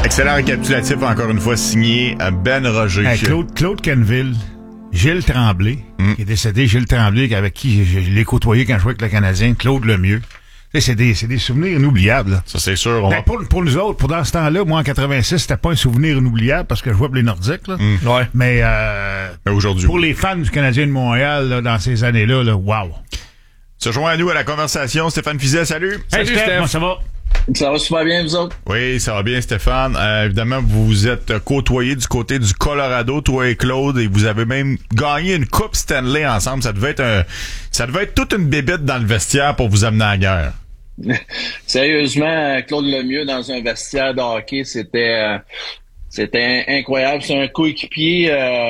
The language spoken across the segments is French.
Excellent récapitulatif, encore une fois, signé Ben Roger. Claude Canville, Gilles Tremblay, qui est décédé, Gilles Tremblay, avec qui je l'ai côtoyé quand je jouais avec le Canadien, Claude Lemieux. C'est des souvenirs inoubliables. Là. Ça, c'est sûr. Pour nous autres, pour dans ce temps-là, moi, en 86, c'était pas un souvenir inoubliable parce que je jouais pour les Nordiques. Là. Ouais. Mais aujourd'hui, pour les fans du Canadien de Montréal, là, dans ces années-là, wow. Se joint à nous à la conversation, Stéphane Fiset, salut. Salut Steph, comment ça va? Ça va super bien, vous autres? Oui, ça va bien, Stéphane. Évidemment, vous vous êtes côtoyés du côté du Colorado, toi et Claude, et vous avez même gagné une Coupe Stanley ensemble. Ça devait être toute une bébête dans le vestiaire pour vous amener à la guerre. Sérieusement, Claude Lemieux dans un vestiaire de hockey, c'était incroyable. C'est un coéquipier,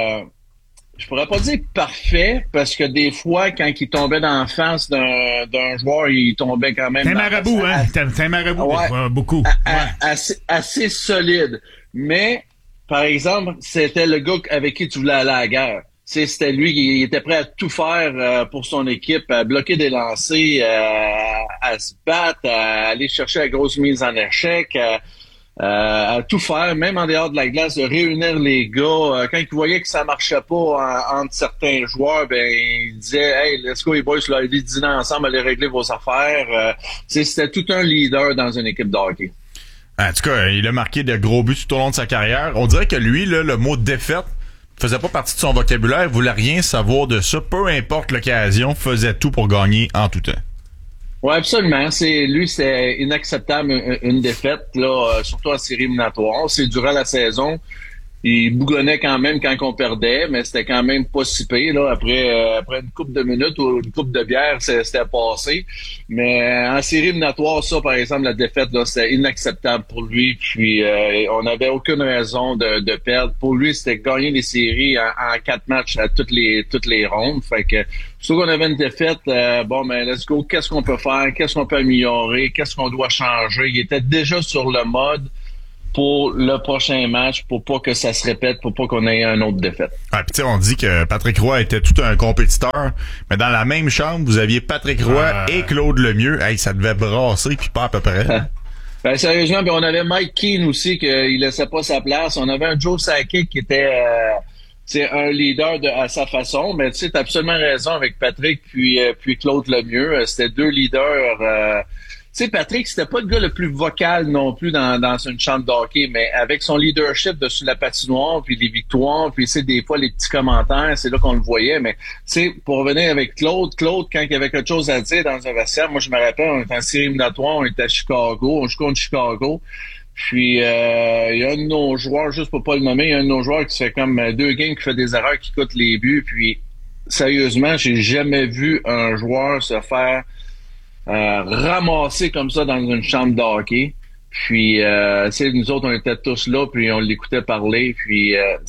je pourrais pas dire parfait, parce que des fois, quand il tombait dans la face d'un joueur, il tombait quand même... T'es un marabout, hein? T'es un marabout, ouais, beaucoup. Assez solide. Mais, par exemple, c'était le gars avec qui tu voulais aller à la guerre. C'était lui qui était prêt à tout faire pour son équipe, à bloquer des lancers, à se battre, à aller chercher la grosse mise en échec, à tout faire, même en dehors de la glace, de réunir les gars. Quand il voyait que ça marchait pas entre certains joueurs, ben il disait « Hey, let's go les boys, là, allez dîner ensemble, allez régler vos affaires. » C'était tout un leader dans une équipe de hockey. En tout cas, il a marqué de gros buts tout au long de sa carrière. On dirait que lui, là, le mot défaite faisait pas partie de son vocabulaire, voulait rien savoir de ça, peu importe l'occasion, faisait tout pour gagner en tout temps. Oui, absolument. Lui, c'est inacceptable une défaite, là, surtout en série éliminatoire. C'est durant la saison. Il bougonnait quand même quand on perdait, mais c'était quand même pas si pire, là. Après une couple de minutes ou une coupe de bière, c'était passé. Mais en série éliminatoire, ça, par exemple, la défaite, là, c'était inacceptable pour lui. Puis on n'avait aucune raison de perdre. Pour lui, c'était gagner les séries en 4 matchs à toutes les rondes. Fait que surtout qu'on avait une défaite, let's go. Qu'est-ce qu'on peut faire? Qu'est-ce qu'on peut améliorer? Qu'est-ce qu'on doit changer? Il était déjà sur le mode pour le prochain match, pour pas que ça se répète, pour pas qu'on ait une autre défaite. Ah, puis on dit que Patrick Roy était tout un compétiteur, mais dans la même chambre, vous aviez Patrick Roy et Claude Lemieux. Hey, ça devait brasser, puis pas à peu près. Ben, sérieusement, on avait Mike Keane aussi, qu'il laissait pas sa place. On avait un Joe Sakic qui était un leader à sa façon, mais tu sais, t'as absolument raison avec Patrick puis Claude Lemieux. C'était deux leaders... Tu sais, Patrick, c'était pas le gars le plus vocal non plus dans une chambre de hockey, mais avec son leadership dessus la patinoire, puis les victoires, puis tu sais, des fois les petits commentaires, c'est là qu'on le voyait. Mais tu sais, pour revenir avec Claude, quand il y avait quelque chose à dire dans un vestiaire, moi je me rappelle, on était en série éliminatoire, on était à Chicago, on joue contre Chicago. Puis il y a un de nos joueurs, juste pour pas le nommer, il y a un de nos joueurs qui se fait comme 2 games, qui fait des erreurs, qui coûtent les buts. Puis sérieusement, j'ai jamais vu un joueur se faire ramasser comme ça dans une chambre de hockey. Puis nous autres, on était tous là, puis on l'écoutait parler. Puis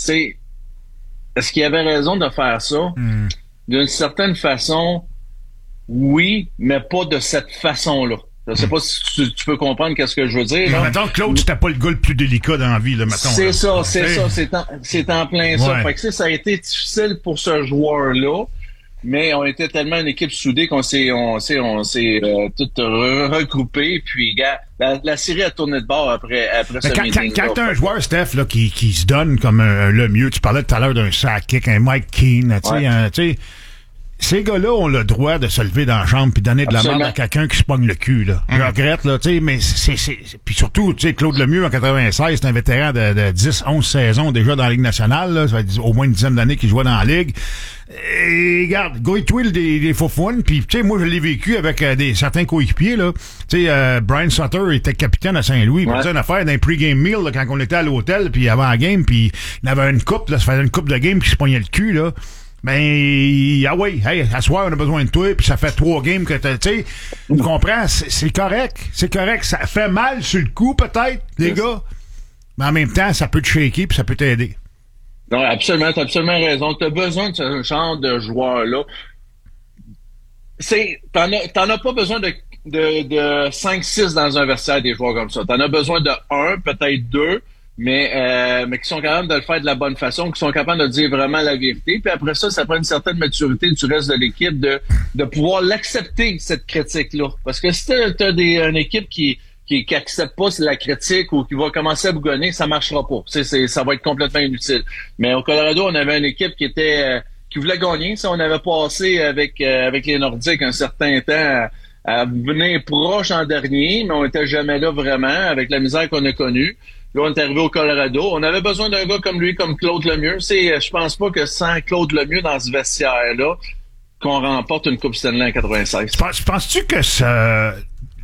est-ce qu'il avait raison de faire ça? D'une certaine façon, oui, mais pas de cette façon-là. Je sais pas si tu peux comprendre qu'est-ce que je veux dire. Mettons, Claude, c'était pas le gars le plus délicat dans la vie, là, mettons. C'est ça. C'est en plein ça. Fait que ça a été difficile pour ce joueur-là. Mais on était tellement une équipe soudée qu'on s'est tout regroupé. Puis, gars, la série a tourné de bord après ce meeting. Quand t'as un joueur, Steph, là, qui se donne comme le mieux, tu parlais tout à l'heure d'un Sakic, un Mike Keane, tu sais, ces gars-là ont le droit de se lever dans la chambre puis donner de la merde à quelqu'un qui se pogne le cul, là. Je regrette, là, tu sais, mais puis surtout, tu sais, Claude Lemieux, en 96, c'est un vétéran de 10, 11 saisons déjà dans la Ligue nationale, là. Ça fait au moins une dizaine d'années qu'il jouait dans la Ligue. Et regarde, go et twill des faux fun, puis tu sais, moi je l'ai vécu avec certains coéquipiers, là. Tu sais, Brian Sutter était capitaine à Saint-Louis. Il faisait une affaire d'un pre-game meal, là, quand on était à l'hôtel, puis avant la game, puis il avait une coupe, là, ça faisait une coupe de game, puis il se pognait le cul, là. Ben, hey, à soir, on a besoin de toi, puis ça fait 3 games que tu sais, tu comprends, c'est correct, ça fait mal sur le coup, peut-être, les gars, mais en même temps, ça peut te shaker, puis ça peut t'aider. Non, absolument, t'as absolument raison, t'as besoin de ce genre de joueur-là. T'en as pas besoin de 5-6 dans un vestiaire des joueurs comme ça, t'en as besoin de 1, peut-être 2, mais qui sont capables de le faire de la bonne façon, qui sont capables de dire vraiment la vérité. Puis après ça prend une certaine maturité du reste de l'équipe de pouvoir l'accepter, cette critique-là. Parce que si t'as une équipe qui qui accepte pas la critique ou qui va commencer à bougonner, ça marchera pas. Ça va être complètement inutile. Mais au Colorado, on avait une équipe qui était qui voulait gagner. Ça, on avait passé avec les Nordiques un certain temps à venir proche en dernier, mais on était jamais là vraiment avec la misère qu'on a connue. Là, on est arrivé au Colorado. On avait besoin d'un gars comme lui, comme Claude Lemieux. Je pense pas que sans Claude Lemieux dans ce vestiaire-là, qu'on remporte une Coupe Stanley en 96. Penses-tu que ça...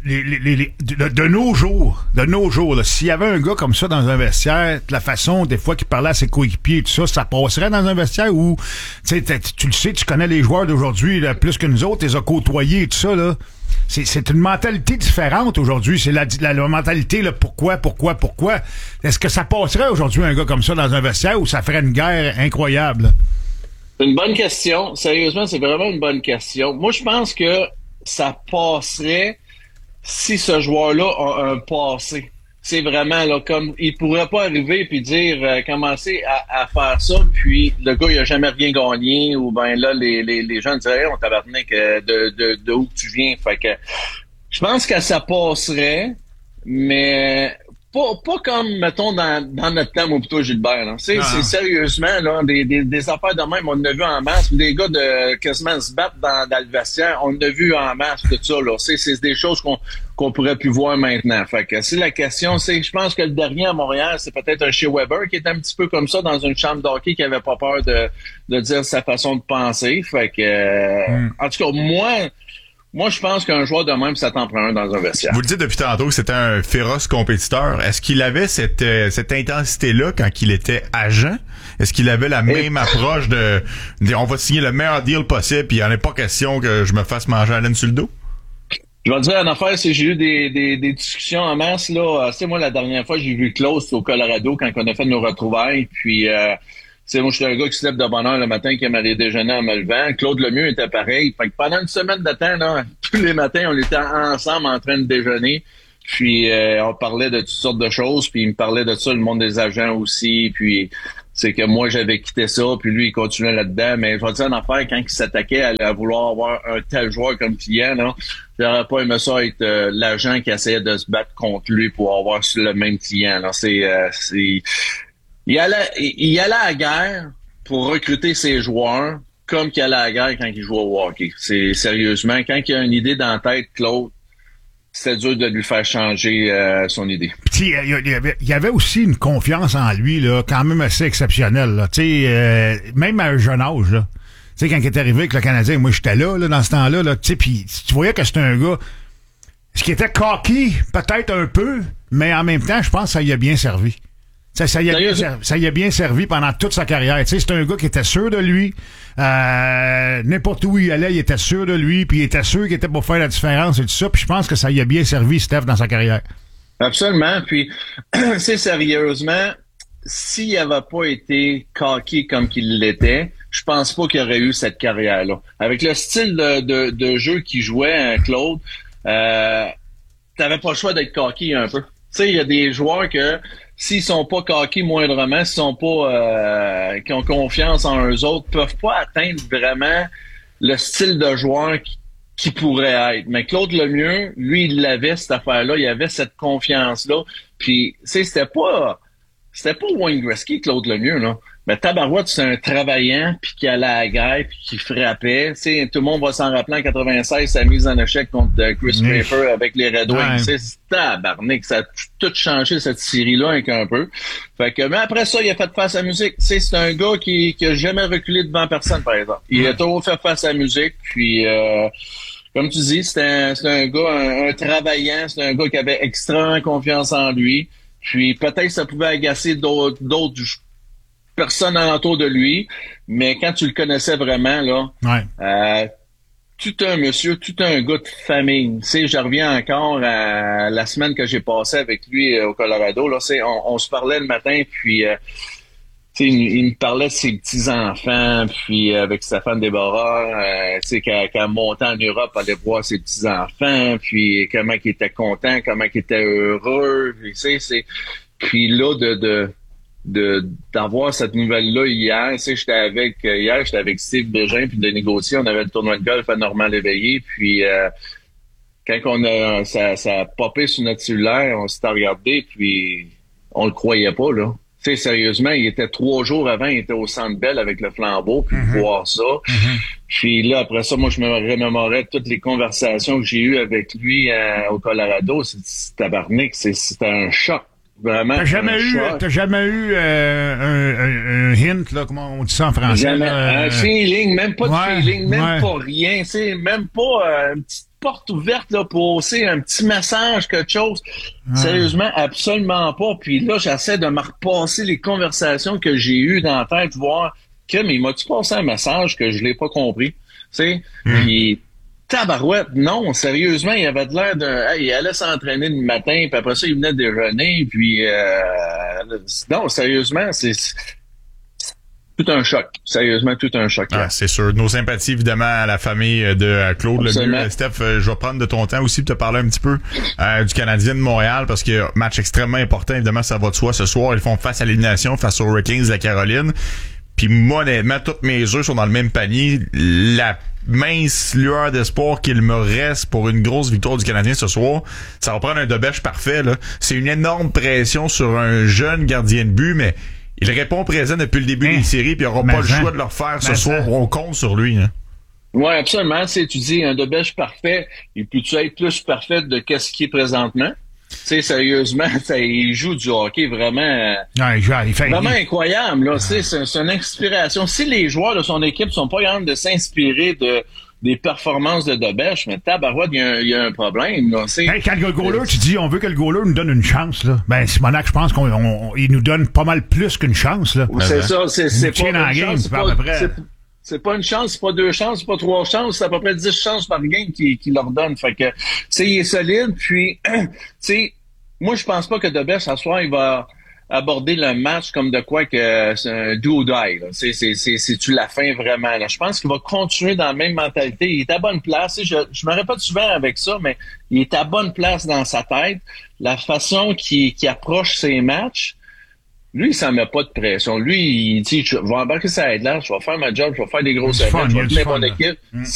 de nos jours, là, s'il y avait un gars comme ça dans un vestiaire, la façon des fois qu'il parlait à ses coéquipiers et tout ça, ça passerait dans un vestiaire où, tu le sais, tu connais les joueurs d'aujourd'hui là, plus que nous autres, les a côtoyés et tout ça, là. C'est une mentalité différente aujourd'hui. C'est la mentalité, là, pourquoi? Est-ce que ça passerait aujourd'hui un gars comme ça dans un vestiaire où ça ferait une guerre incroyable? C'est une bonne question. Sérieusement, c'est vraiment une bonne question. Moi, je pense que ça passerait si ce joueur-là a un passé. C'est vraiment là comme il pourrait pas arriver puis dire commencer à faire ça puis le gars il a jamais rien gagné ou ben là les gens diraient on tabarnak de où tu viens. Fait que je pense que ça passerait, mais pas comme, mettons, dans notre temps, mon plutôt Gilbert. Là. C'est sérieusement là, des affaires de même, on en a vu en masse. Des gars de quasiment se battre dans le vestiaire, on en a vu en masse tout ça. Là. C'est des choses qu'on pourrait plus voir maintenant. Fait que si la question, je pense que le dernier à Montréal, c'est peut-être un Shea Weber qui est un petit peu comme ça dans une chambre d'hockey qui avait pas peur de dire sa façon de penser. Fait que en tout cas, moi, je pense qu'un joueur de même, ça t'en prend un dans un vestiaire. Vous le dites depuis tantôt que c'était un féroce compétiteur. Est-ce qu'il avait cette intensité-là quand il était agent? Est-ce qu'il avait la même approche de on va signer le meilleur deal possible puis il n'y en a pas question que je me fasse manger à laine sur le dos? Je vais te dire une affaire, c'est j'ai eu des discussions en masse, là. Moi, la dernière fois, j'ai vu Klaus au Colorado quand on a fait nos retrouvailles, puis moi, je suis un gars qui se lève de bonne heure le matin, qui aime aller déjeuner en me levant. Claude Lemieux était pareil. Fait que pendant une semaine de temps, là, tous les matins, on était ensemble en train de déjeuner. Puis on parlait de toutes sortes de choses. Puis il me parlait de ça, le monde des agents aussi. Puis c'est que moi, j'avais quitté ça. Puis lui, il continuait là-dedans. Mais je vais te dire une affaire, quand il s'attaquait à vouloir avoir un tel joueur comme client, là, j'aurais pas aimé ça être l'agent qui essayait de se battre contre lui pour avoir le même client. Là. Il allait à la guerre pour recruter ses joueurs comme qu'il allait à la guerre quand il jouait au hockey. C'est sérieusement, quand il a une idée dans la tête, Claude, c'était dur de lui faire changer son idée. Puis il y avait aussi une confiance en lui là, quand même assez exceptionnelle. Là. Même à un jeune âge. Là. Quand il est arrivé avec le Canadien, moi j'étais là dans ce temps-là. Là, puis tu voyais que c'était un gars ce qui était cocky, peut-être un peu, mais en même temps, je pense que ça y a bien servi. Ça y a bien servi pendant toute sa carrière. C'est un gars qui était sûr de lui. N'importe où il allait, il était sûr de lui. Puis il était sûr qu'il était pour faire la différence et tout ça. Puis je pense que ça y a bien servi, Steph, dans sa carrière. Absolument. Puis, sérieusement, s'il n'avait pas été cocky comme qu'il l'était, je pense pas qu'il aurait eu cette carrière-là. Avec le style de jeu qu'il jouait, Claude, t'avais pas le choix d'être cocky un peu. Tu sais, il y a des joueurs que s'ils sont pas coqués moindrement, s'ils sont pas qui ont confiance en eux autres, peuvent pas atteindre vraiment le style de joueur qui pourrait être. Mais Claude Lemieux, lui, il l'avait cette affaire-là, il avait cette confiance-là. Puis, c'était pas Wayne Gretzky, Claude Lemieux, là. Mais tabarouette, c'est un travaillant, puis qui allait à la guerre, puis qui frappait. T'sais, tout le monde va s'en rappeler en 96, sa mise en échec contre Chris Draper avec les Red Wings. C'est tabarnak, ça a tout changé cette série-là un peu. Fait que, mais après ça, il a fait face à la musique. C'est un gars qui a jamais reculé devant personne, par exemple. Il a toujours fait face à la musique, puis comme tu dis, c'est un gars, un travaillant, c'est un gars qui avait extrêmement confiance en lui. Puis peut-être ça pouvait agacer d'autres personnes alentour de lui, mais quand tu le connaissais vraiment, là, tout un monsieur, tout un gars de famille. Tu sais, je reviens encore à la semaine que j'ai passée avec lui au Colorado. Là, on se parlait le matin, puis il me parlait de ses petits-enfants, puis avec Stéphane Desbarras, qu'elle montait en Europe, aller voir ses petits-enfants, puis comment il était content, comment il était heureux. Puis là, d'avoir cette nouvelle-là hier, j'étais avec Steve Bégin, puis de négocier, on avait le tournoi de golf à Normand-Léveillé, puis quand ça a popé sur notre cellulaire, on s'était regardé, puis on le croyait pas, là. Tu sais, sérieusement, il était 3 jours avant, il était au Centre Bell avec le flambeau, puis voir ça. Puis là, après ça, moi, je me remémorais toutes les conversations que j'ai eues avec lui au Colorado. C'est tabarnak, c'était un choc. Vraiment. T'as jamais eu un hint, là, comment on dit ça en français? Jamais. Là, un feeling, même pas de feeling, même pas rien, tu sais, même pas une petite porte ouverte là pour aussi un petit message, quelque chose. Sérieusement, absolument pas. Puis là, j'essaie de me repasser les conversations que j'ai eues dans la tête, voir que mais m'a-tu passé un message que je l'ai pas compris, tu sais? Puis tabarouette, non, sérieusement, il avait de l'air il allait s'entraîner le matin, puis après ça, il venait déjeuner, puis non, sérieusement, c'est tout un choc. Sérieusement, tout un choc. Ah, c'est sûr. Nos sympathies, évidemment, à la famille de Claude Lemieux. Steph, je vais prendre de ton temps aussi pour te parler un petit peu du Canadien de Montréal, parce que match extrêmement important, évidemment, ça va de soi ce soir. Ils font face à l'élimination, face aux Hurricanes de la Caroline. Puis moi, honnêtement, toutes mes œufs sont dans le même panier. La mince lueur d'espoir qu'il me reste pour une grosse victoire du Canadien ce soir, ça va prendre un debèche parfait, là. C'est une énorme pression sur un jeune gardien de but, mais il répond présent depuis le début des séries, puis il n'aura pas le choix de le refaire ce soir. On compte sur lui. Hein. Oui, absolument. Tu dis, un debèche parfait, il peut-tu être plus parfait de qu'est-ce qui est présentement? Tu sais, sérieusement, il joue du hockey vraiment, vraiment incroyable. Là. C'est une inspiration. Si les joueurs de son équipe sont pas capables de s'inspirer des performances de Debèche, mais tabarouette, il y a un problème. Là. Quand le goaler, tu dis, on veut que le goaler nous donne une chance. Là. Ben, Simonac, je pense qu'il nous donne pas mal plus qu'une chance. Là. C'est ça, c'est pas une chance. C'est pas une chance, c'est pas 2 chances, c'est pas 3 chances, c'est à peu près 10 chances par game qu'il leur donne. Fait que, il est solide, puis, moi, je pense pas que Debèche, ce soir, il va aborder le match comme de quoi que c'est un do or die, là. C'est-tu la fin vraiment, là. Je pense qu'il va continuer dans la même mentalité. Il est à bonne place. Je me répète souvent avec ça, mais il est à bonne place dans sa tête. La façon qu'il approche ses matchs, lui, il s'en met pas de pression. Lui, il dit, je vais embarquer ça à l'air, je vais faire ma job, je vais faire des grosses erreurs, je vais tenir mon équipe.